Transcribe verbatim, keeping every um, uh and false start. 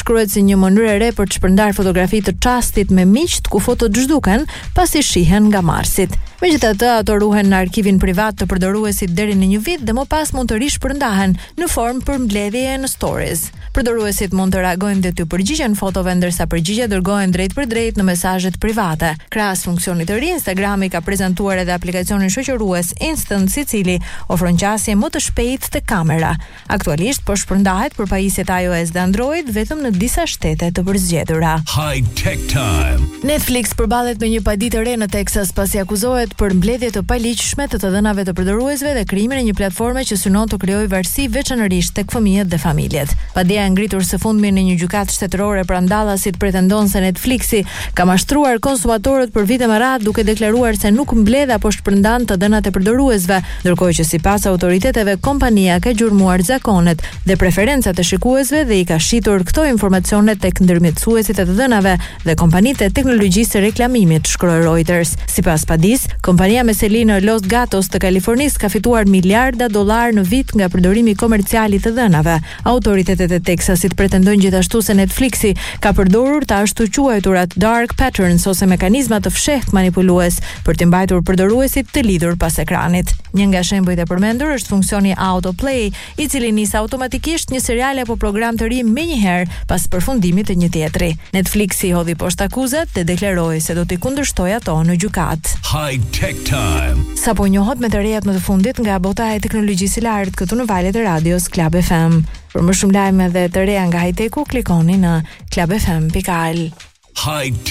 shkruhet si një mënyrë e re për të shpërndar fotografi të çastit me miqt ku fotot zhduken pasi shihen nga Marsit. Megjithatë, ato ruhen në arkivin privat të përdoruesit deri në një vit dhe më pas mund të rishpërndahen në formë për mbledhje në stories. Përdoruesit mund të reagojnë dhe të përgjigjen fotove ndërsa përgjigjet dërgohen drejt për drejt në mesazhet private. Krahas funksionit të ri, Instagrami ka prezantuar edhe aplikacionin shoqërues Instant, i cili ofron qasje më të shpejtë te kamera. Aktualisht po shpërndahet për pajisjet iOS dhe Android vetëm në disa shtete të përzgjedhura. High Tech Time. Netflix përballet me një paditë re në Texas pasi akuzohet për mbledhje të paligjshme të të dhënave të përdoruesve dhe krijimin e një platforme që synon të krijojë varësi veçanërisht tek fëmijët dhe familjet. Padia e ngritur së fundmi në një gjykatë shtetërore pranë Dallasit pretendon se Netflixi ka mashtruar konsumatorët për vite me radhë duke deklaruar se nuk mbledh apo shpërndan të dhënat e përdoruesve, ndërkohë që sipas autoriteteve kompania ka gjurmuar zakonet dhe preferencat e shikuesve dhe i ka shitur këto informacione tek ndërmjetësuesit e të dhënave dhe kompanitë e teknologjisë së reklamimit, shkroi Reuters. Sipas padis, kompania me seli në Los Gatos të Kalifornisë ka fituar miliarda dollar në vit nga përdorimi komercial i të dhënave. Autoritetet e Texasit pretendojnë gjithashtu se Netflixi ka përdorur të ashtu quajturat dark patterns ose mekanizma të fshehtë manipulues për të mbajtur përdoruesit të lidhur pas ekranit. Një nga shembujt e përmendur është funksioni autoplay, i cili nis automatikisht një serial apo program të ri menjëherë pas përfundimit të një tjetri. Netflixi hodhi poshtë akuzat dhe deklaroi se do t'i kundërshtojë ato në gjykatë. High Tech Time. Sapo njohët me të rejat më të fundit nga bota e teknologjisë së lartë këtu në valjet e radios Club F M. Për më shumë lajme dhe të reja nga high-techu, klikoni në club f m dot al. High